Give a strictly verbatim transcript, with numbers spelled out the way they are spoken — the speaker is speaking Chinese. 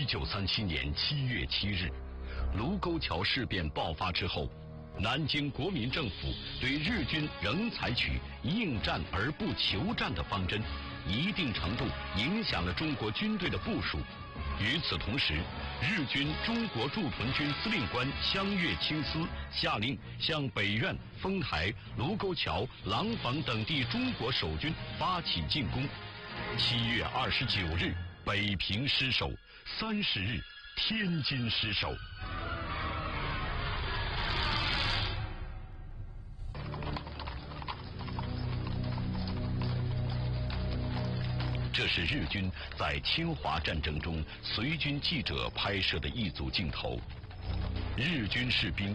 一九三七年七月七日，卢沟桥事变爆发之后，南京国民政府对日军仍采取应战而不求战的方针，一定程度影响了中国军队的部署。与此同时，日军中国驻屯军司令官相越清司下令向北苑、丰台、卢沟桥、廊坊等地中国守军发起进攻。七月二十九日，北平失守；三十日，天津失守。这是日军在侵华战争中随军记者拍摄的一组镜头。日军士兵